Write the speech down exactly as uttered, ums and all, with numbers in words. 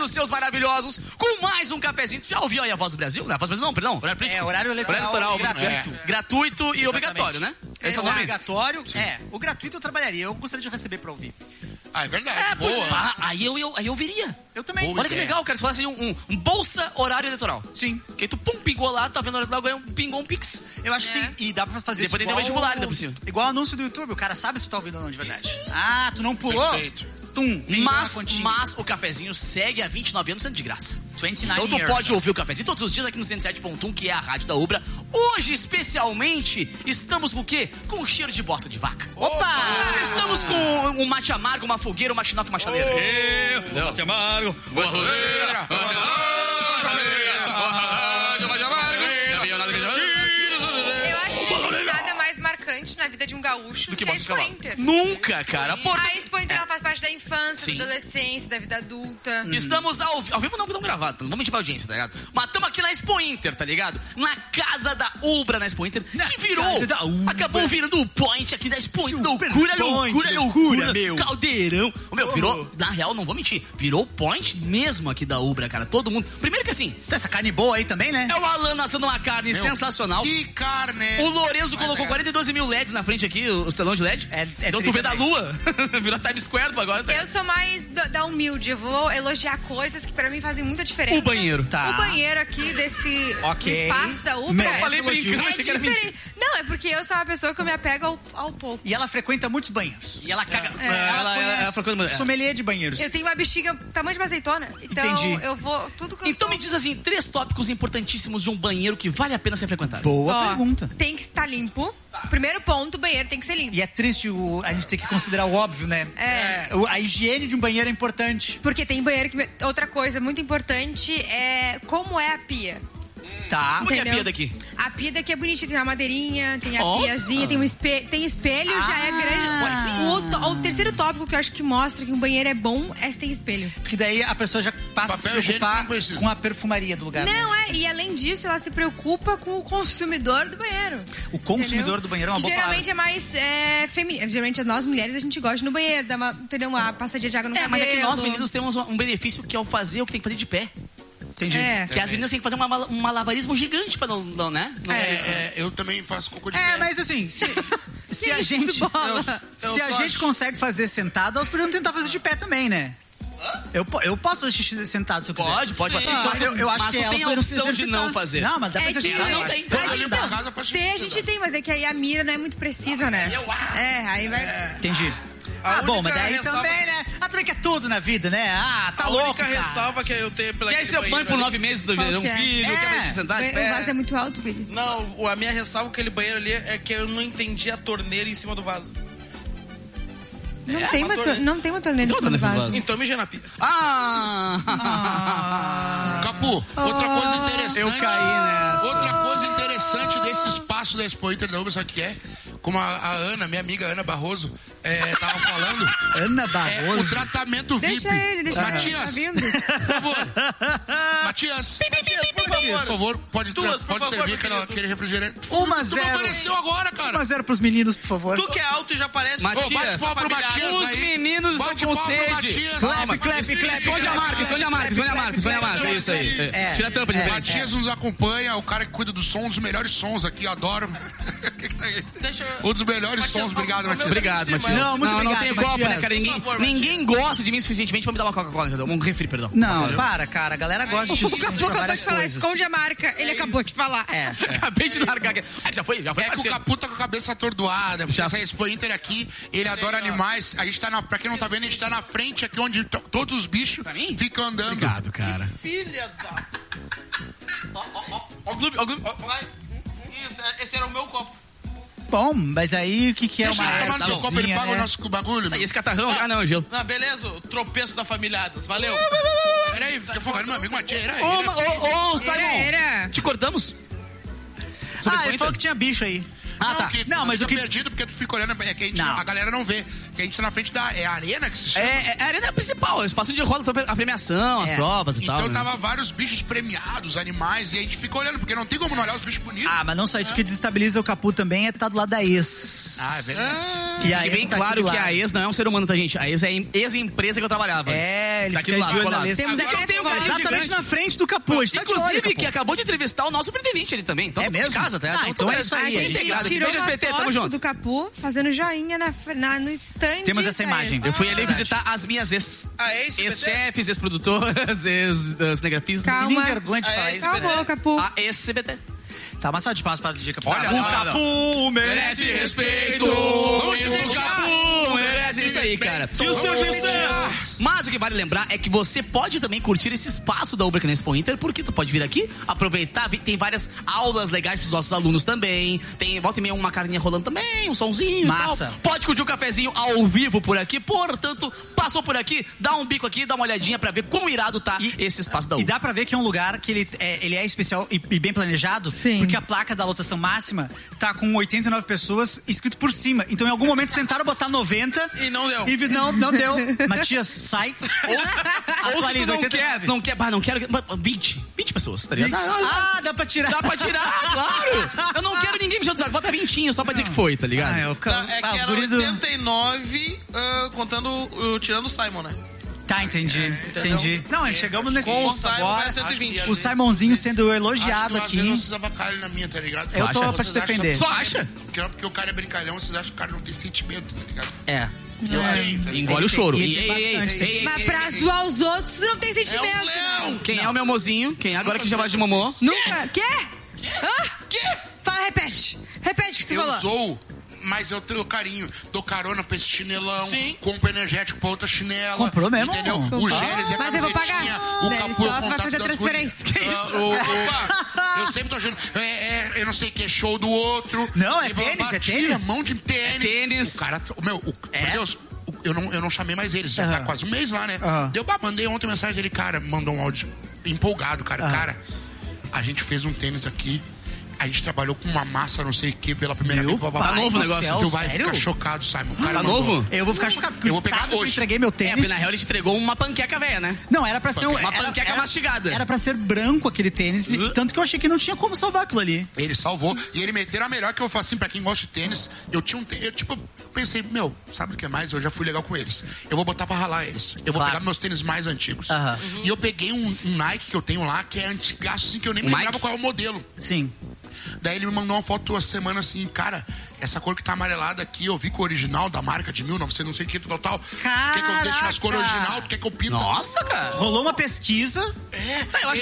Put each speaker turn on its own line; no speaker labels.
recebendo os seus maravilhosos com mais um cafezinho. Tu já ouviu aí a Voz do Brasil? Não, a Voz do Brasil não, perdão. Horário político.
É, horário eleitoral,
horário eleitoral
gratuito.
É. Gratuito e
Exatamente.
obrigatório, né? Esse é o nome?
Obrigatório, é. O gratuito eu trabalharia, eu gostaria de receber pra ouvir.
Ah, é verdade,
É,
boa.
ah, aí, eu, eu, aí eu viria.
Eu também.
Boa
Olha que
ideia.
legal, cara. Se falasse um, um, um bolsa horário eleitoral.
Sim.
Que aí tu, pum, pingou lá, tá vendo o horário eleitoral, ganhou um pingou um pix.
Eu acho que
É.
sim. E dá pra fazer
Depois tem
isso igual...
vestibular ainda por cima.
Igual anúncio do YouTube, o cara sabe se tu tá ouvindo ou não de verdade. Ah, tu não pulou?
Perfeito.
Tum, pingou na
Mas,
continha.
mas o cafezinho segue há vinte e nove anos sendo de graça.
vinte e nove
Então tu
years.
pode ouvir o cafezinho todos os dias aqui no cento e sete ponto um, que é a rádio da Ubra. Hoje, especialmente, estamos com o quê? Com o cheiro de bosta de vaca.
Opa!
Estamos com um mate amargo, uma fogueira, uma chinoca e uma chaleira.
Eu, Mate Amargo.
Eu acho que não existe nada mais marcante na vida de um gaúcho do que a
bosta de
Expo
cavalo.
Inter.
Nunca, cara. Por...
A Expo Inter ela faz parte da infância,
Sim.
da adolescência, da vida adulta.
Estamos ao, ao vivo, não estamos gravados, não vamos mentir pra audiência, tá ligado? Mas estamos aqui na Expo Inter, tá ligado? Na casa da Ubra, na Expo Inter,
Na
que virou,
casa da Ubra.
acabou virando o point aqui da Expo Inter.
Super
Loucura,
point,
loucura,
loucura,
loucura,
meu.
caldeirão. Ô, meu,
Oh.
virou, na real, não vou mentir, virou point mesmo aqui da Ubra, cara. Todo mundo, primeiro que assim,
Tem essa carne boa aí também, né?
é o Alan assando uma carne
Meu,
sensacional.
Que carne.
O Lorenzo
Mas
colocou
é.
quarenta e dois mil L E Ds na frente aqui, os telões de L E D.
É- é
então tu vê
tri
da
também.
lua. Virou Times Square agora. Tá?
Eu sou mais do- da humilde, eu vou elogiar coisas que pra mim fazem muita diferença.
O banheiro.
Tá.
O banheiro aqui desse
Ok.
do espaço da Ubra
Merece
é,
falei
elogio.
brincando,
é
achei que era
diferente. Não, é porque eu sou uma pessoa que eu me apego ao, ao pouco.
E ela frequenta muitos banheiros.
E ela caga.
É.
Ela, ela, ela,
conhece
ela procura- é.
sommelier de banheiros.
Eu tenho uma bexiga tamanho de uma azeitona, então
Entendi.
eu vou tudo que eu
Então
tô-
me diz assim, três tópicos importantíssimos de um banheiro que vale a pena ser frequentado.
Boa
Ó,
pergunta.
tem que estar limpo. Primeiro ponto, o banheiro tem que ser limpo.
E é triste o- a gente ter que considerar o óbvio, né?
É.
O- A higiene de um banheiro é importante.
Porque tem banheiro que. Outra coisa muito importante é como é a pia.
Tá.
Como que é a
Entendeu?
pia daqui?
A pia daqui é bonitinha, tem uma madeirinha, tem a
Ó.
piazinha, tem um espelho, tem espelho, já é grande.
Olha, sim.
O, to- o terceiro tópico que eu acho que mostra que um banheiro é bom é se tem espelho.
Porque daí a pessoa já passa a se
Papel higiênico
preocupar
não precisa.
com a perfumaria do lugar. né?
Não, é, e além disso, ela se preocupa com o consumidor do banheiro.
O consumidor
Entendeu?
do banheiro é uma
Que
boa
geralmente é mais é, feminino. Geralmente nós mulheres a gente gosta de ir no banheiro, dar uma, entendeu? Uma passadinha de água no
É,
cabelo.
mas é que nós meninos temos um benefício que é o fazer o que tem que fazer de pé.
Entendi.
É.
Porque as meninas têm que fazer uma, mala- um malabarismo gigante pra não, não né? Não
É,
ser-
é, eu também faço cocô de
É,
pé.
mas assim, se, se a
isso,
gente.
bola?
Se
Eu
a
só
gente
acho-
consegue fazer sentado, elas poderiam tentar fazer de pé também, né? Eu, po- eu posso fazer xixi sentado se eu quiser.
Pode, pode. pode.
Então, eu, eu acho
mas
que
tu
elas
tem a
poderiam se
opção de
exercitar.
não fazer.
Não, mas dá pra
É que
exercitar.
ela não
eu
tem.
acho.
Quando
a
eu
gente,
limpo a
não,
casa, faz
tem, a
xixi,
gente
tá?
tem, mas é que aí a mira não é muito precisa, né?
Eu acho.
É, aí vai.
Entendi.
A
Ah, bom, mas
única
daí
ressalva-
também, né? Ah, também que é tudo na vida, né? Ah, tá
A
louco,
única
cara.
ressalva que eu tenho pela
Quer ser mãe por nove meses do
Qual
um
que é?
filho,
É.
quer se sentar de
O
pé.
vaso é muito alto, Billy.
Não, o- a minha ressalva com aquele banheiro ali é que eu não entendi a torneira em cima do vaso.
Não,
É,
tem
uma
uma
torneira.
to- não tem uma torneira em
Não
cima
tem
do
torneira em
vaso.
cima do
Então eu mijei na pia.
Ah!
Capu, outra coisa interessante.
Eu caí nessa.
Outra coisa interessante desse espaço da Expo Inter da Ubra, sabe o que é? Como a, a Ana, minha amiga Ana Barroso, é, tava falando.
Ana
É, o
Barroso.
tratamento V I P.
Deixa ele, deixa ele.
Matias,
Tá vindo?
por favor. Matias,
Por
por
favor.
favor, pode,
Duas, por
pode
favor,
servir
meu
aquela,
querido.
aquele refrigerante.
Uma
Tu não
zero.
apareceu agora, cara.
um a zero pros meninos, por favor.
Tu que é alto e já parece...
Matias,
Ô, bate palma pro Matias
Os
aí.
meninos
Bate
estão com
palma pro
sede.
Matias.
Calma,
Clap, clap, clap,
esconde a
clap,
marca, esconde a marca, esconde a marca, esconde a marca. É isso aí.
É.
Tira a tampa de
É.
repente.
Matias nos acompanha, o cara que cuida do som, um dos melhores sons aqui, adoro. Que que tá aí?
Deixa eu-
Um dos melhores
Matias,
sons, obrigado,
o meu
Matias.
Obrigado,
Sim,
Matias.
mas-
Não, muito
não,
obrigado,
não tem copo, né,
Matias.
cara? Ninguém,
Por favor,
ninguém gosta de mim o suficiente pra me dar uma Coca-Cola, entendeu? Um refri, perdão.
Não, para, cara. A galera gosta de
O
suficiente
Capu
pra
acabou
várias
de falar,
coisas.
esconde a marca. Ele acabou de falar.
É.
Acabei de largar aqui. Ah, já foi, já foi
É que o
parceiro.
Capu tá com a cabeça atordoada, porque
Já.
essa Expo Inter aqui, ele adora animais. A gente tá na, pra quem não tá vendo, a gente tá na frente aqui onde to- todos os bichos
mim?
ficam andando.
Obrigado, cara.
Filha da...
Ó o Gloob, ó o Gloob. ó.
Vai. Isso, esse era o meu copo.
Bom, mas aí o que, que é
Deixa
uma
ele tomar no teu copo, ele
ervazinha,
paga o
né?
nosso bagulho.
Ah,
meu.
e esse catarrão? Ah, não, gelo.
Ah, beleza, o tropeço da família Adams. Valeu.
Peraí, fica focado no meu amigo Matias. Era
Ô,
ele.
ma- ô, ô, Simon.
Era, era.
Te cortamos? Sobre
Ah,
esse
ele falou que tinha bicho aí.
Ah, tá.
Que
Não,
tu
mas
fica
o que-
perdido porque tu fica olhando, é que a, gente,
Não.
a galera não vê. Que a gente tá na frente da... É a arena que se chama?
É, é a arena principal, o espaço onde rola a premiação, as
É.
provas e
Então
tal. né?
tava vários bichos premiados, animais, e a gente fica olhando, porque não tem como não olhar os bichos bonitos.
Ah, mas não só isso, o que desestabiliza o Capu também é estar do lado da ex.
Ah, é verdade.
E a
E
ex
bem
tá aqui
claro
do
que
lado.
a ex não é um ser humano, tá, gente? A ex é a ex-empresa que eu trabalhava antes.
É, ele
Tá aqui
fica
do
de
lado,
olho
colado.
na lista.
Temos
Agora
aqui
eu tenho um
a
carinho
Exatamente
gigante.
na frente do Capu. A gente tá de olho,
Inclusive,
Capu.
que acabou de entrevistar o nosso superintendente ali também. Então,
É
tá tudo
mesmo?
em casa, tá?
Ah, então
tô-
é isso aí,
A
é
gente
integrado.
tirou
Beijo,
uma
S B T, tamo
foto
junto.
do Capu fazendo joinha na, na, no stand.
Temos essa
da
imagem.
ex.
Eu fui ali
Verdade.
visitar as minhas ex.
Ah, é isso?
Ex-chefes, ex-produtoras, ex-cinegrafistas.
Calma.
Tem vergonha de
Ah,
falar
é
isso.
isso.
Calma, Capu.
A ex-C B T.
Tá, uma salva de palmas para a dica.
Olha,
o
não,
Capu merece respeito.
O Capu merece isso aí, cara.
E o seu Gessé?
Mas o que vale lembrar é que você pode também curtir esse espaço da Ubra aqui na Expo Inter, porque tu pode vir aqui, aproveitar, vi- tem várias aulas legais pros nossos alunos também, tem volta e meia uma carninha rolando também, um sonzinho
Massa.
e tal. Pode curtir um cafezinho ao vivo por aqui, portanto, passou por aqui, dá um bico aqui, dá uma olhadinha pra ver quão irado tá
E-
esse espaço da
E
Ubra.
dá pra ver que é um lugar que ele é, ele é especial e, e bem planejado,
Sim.
porque a placa da lotação máxima tá com oitenta e nove pessoas escrito por cima. Então, em algum momento, tentaram botar noventa
E não deu.
E vi- não, não deu. Matias, sai.
Ou se
Atualiza,
tu não
oitenta e nove.
quer, não quer, bah, não quero, vinte, vinte pessoas, tá ligado?
vinte.
Ah, ah,
Ah, dá pra tirar.
Dá pra tirar, claro! Eu não quero ninguém me enxergar, bota vintinho só pra dizer que foi, tá ligado?
Ah, é o ca-
Não, é que
ah, os
era
guri do-
oitenta e nove, ah, contando, uh, tirando o Simon, né?
Tá, entendi.
entendeu?
entendi. Não, a gente chegamos nesse
Com o
ponto
Simon
agora.
vai cento e vinte.
Acho que
O Simonzinho sendo
Acho
elogiado
que às vezes
aqui.
vocês abacalham na minha, tá ligado?
Eu tô
Vocês
pra te
acham-
defender.
Só acha?
Porque, porque o cara é brincalhão, vocês acham que o cara não tem sentimento, tá ligado?
É.
Eu tenho, tá ligado?
Engole
Ele
o choro.
tem- ele
Ei,
tem
ei, ei,
bastante
ei, ei,
Mas
ei,
pra
ei.
zoar os outros, tu não tem
É
sentimento.
o
não.
Leão!
Quem é o meu mozinho? Quem é agora que chama de momô?
Nunca. Quê? Hã?
Quê?
Fala, repete. Repete o que tu
Eu
falou.
sou, mas eu tenho carinho. Dou carona pra esse chinelão.
Sim.
Compro energético pra outra chinela.
Comprou mesmo?
Entendeu?
Comprou.
O Gênesis e a
Mas eu vou
camisetinha,
pagar.
O
Daí
Capu
só
é o
vai
contato
fazer
das
transferência.
gurias.
Que
Ah, o- o- eu sempre tô achando, é, é, eu não sei o que, é show do outro.
Não, é
E
tênis,
bati
é tênis.
a mão de tênis.
É tênis.
O cara, meu, o,
É?
meu Deus, o- eu não, eu não chamei mais eles. Já
Aham.
tá quase um mês lá, né?
Aham.
Deu, bah, mandei ontem mensagem dele, cara, mandou um áudio empolgado, cara.
Aham.
Cara, a gente fez um tênis aqui. A gente trabalhou com uma massa, não sei o que, pela primeira
Meu
vez. blá, blá, blá.
pai
novo o
do
negócio.
céu,
Tu vai
sério?
ficar chocado, Simon. O cara
Tá
mandou.
novo?
Eu vou ficar chocado. porque
Eu
o
vou pegar
estado que eu
hoje.
entreguei meu
É, porque
tênis.
na real ele te entregou uma panqueca velha, né?
Não, era pra ser um.
Uma
era-
panqueca
era-
mastigada.
Era pra ser branco aquele tênis. e-
Uhum.
Tanto que eu achei que não tinha como salvar aquilo ali.
Ele salvou. E ele meteram a melhor que eu faço assim, pra quem gosta de tênis. Eu tinha um tênis. Eu, tipo, pensei, meu, sabe o que é mais? Eu já fui legal com eles. Eu vou botar pra ralar eles. Eu vou
Claro.
pegar meus tênis mais antigos.
Aham.
E eu peguei um, um Nike que eu tenho lá, que é antigaço, assim, que eu nem me
Um
lembrava
Nike?
qual é o modelo.
Sim.
Daí ele me mandou uma foto essa semana assim, cara, essa cor que tá amarelada aqui, eu vi com o original da marca de mil e novecentos, não sei o que, tal, tal. Quer que eu deixe as cores
Caraca!
original? Quer que eu pinta?
Nossa, cara.
Rolou uma pesquisa.
É,
Tá, eu acho